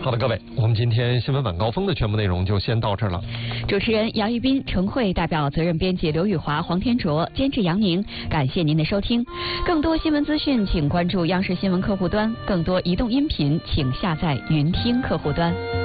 好的，各位，我们今天新闻晚高峰的全部内容就先到这儿了。 主持人姚一斌、程慧，代表责任编辑刘宇华、黄天卓，监制杨宁，感谢您的收听。更多新闻资讯，请关注央视新闻客户端；更多移动音频，请下载云听客户端。